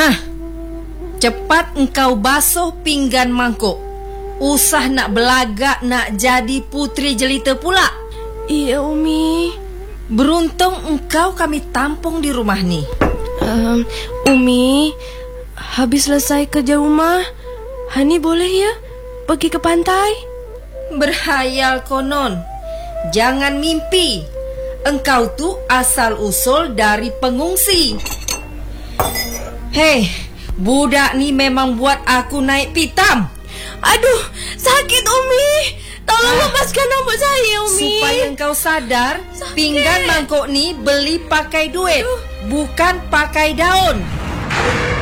Cepat engkau basuh pinggan mangkuk. Usah nak belagak nak jadi putri jelita pula. Iya, Umi. Beruntung engkau kami tampung di rumah ni. Umi, habis selesai kerja rumah, Hani boleh ya pergi ke pantai? Berhayal konon. Jangan mimpi. Engkau tu asal-usul dari pengungsi. Hei, budak ni memang buat aku naik pitam. Aduh, sakit Umi. Tolong lepaskan rambut saya, Umi. Supaya engkau sadar, sakit. Pinggan mangkuk ni beli pakai duit, bukan pakai daun.